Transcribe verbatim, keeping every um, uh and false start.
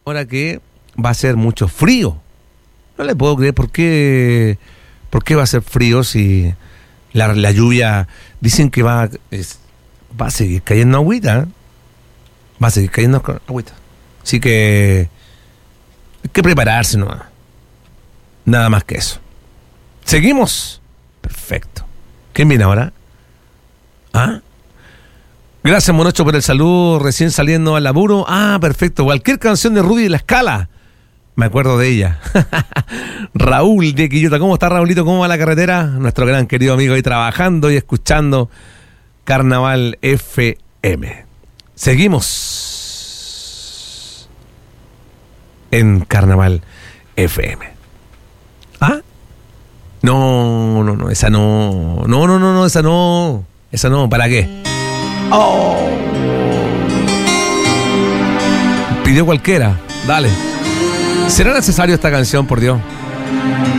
ahora que va a ser mucho frío. No le puedo creer por qué, por qué va a ser frío si la, la lluvia, dicen que va, es, va a seguir cayendo agüita, ¿eh? Va a seguir cayendo agüita. Así que hay que prepararse nomás. Nada más que eso. ¿Seguimos? Perfecto. ¿Quién viene ahora? ¿Ah? Gracias, Monocho, por el saludo, recién saliendo al laburo. Ah, perfecto. Cualquier canción de Rudy de la Escala. Me acuerdo de ella. Raúl de Quillota. ¿Cómo está, Raulito? ¿Cómo va la carretera? Nuestro gran querido amigo ahí trabajando y escuchando Carnaval F M. Seguimos en Carnaval F M. ¿Ah? No, no, no, esa no. No, no, no, no, esa no. Esa no, ¿para qué? Oh. Pidió cualquiera. Dale. ¿Será necesario esta canción, por Dios?